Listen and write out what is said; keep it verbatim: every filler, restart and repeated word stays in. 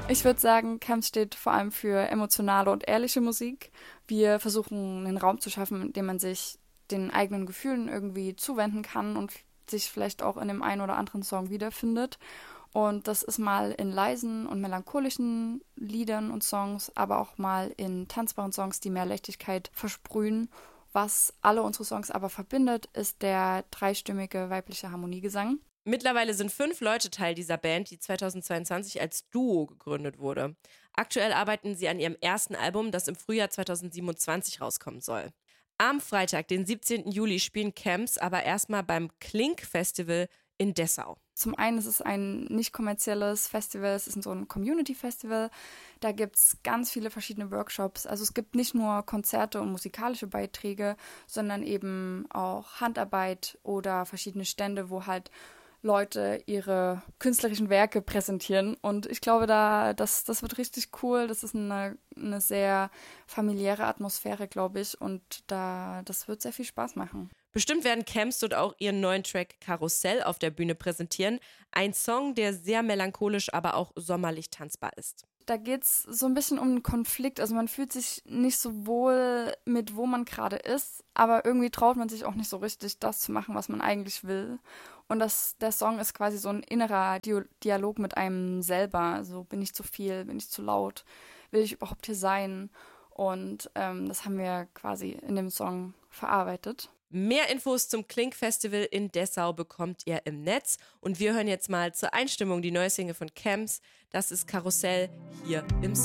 Ich würde sagen, Camps steht vor allem für emotionale und ehrliche Musik. Wir versuchen, einen Raum zu schaffen, in dem man sich den eigenen Gefühlen irgendwie zuwenden kann und sich vielleicht auch in dem einen oder anderen Song wiederfindet. Und das ist mal in leisen und melancholischen Liedern und Songs, aber auch mal in tanzbaren Songs, die mehr Leichtigkeit versprühen. Was alle unsere Songs aber verbindet, ist der dreistimmige weibliche Harmoniegesang. Mittlerweile sind fünf Leute Teil dieser Band, die zweitausendzweiundzwanzig als Duo gegründet wurde. Aktuell arbeiten sie an ihrem ersten Album, das im Frühjahr zweitausendsiebenundzwanzig rauskommen soll. Am Freitag, den siebzehnten Juli, spielen Camps aber erstmal beim Klink-Festival in Dessau. Zum einen ist es ein nicht kommerzielles Festival, es ist so ein Community-Festival. Da gibt es ganz viele verschiedene Workshops. Also es gibt nicht nur Konzerte und musikalische Beiträge, sondern eben auch Handarbeit oder verschiedene Stände, wo halt Leute ihre künstlerischen Werke präsentieren. Und ich glaube, da das, das wird richtig cool. Das ist eine, eine sehr familiäre Atmosphäre, glaube ich. Und da das wird sehr viel Spaß machen. Bestimmt werden Camps dort auch ihren neuen Track Karussell auf der Bühne präsentieren. Ein Song, der sehr melancholisch, aber auch sommerlich tanzbar ist. Da geht es so ein bisschen um einen Konflikt. Also man fühlt sich nicht so wohl mit, wo man gerade ist, aber irgendwie traut man sich auch nicht so richtig, das zu machen, was man eigentlich will. Und das, der Song ist quasi so ein innerer Dio- Dialog mit einem selber. Also bin ich zu viel, bin ich zu laut, will ich überhaupt hier sein? Und ähm, das haben wir quasi in dem Song verarbeitet. Mehr Infos zum Klink-Festival in Dessau bekommt ihr im Netz. Und wir hören jetzt mal zur Einstimmung die neue Single von Camps. Das ist Karussell hier im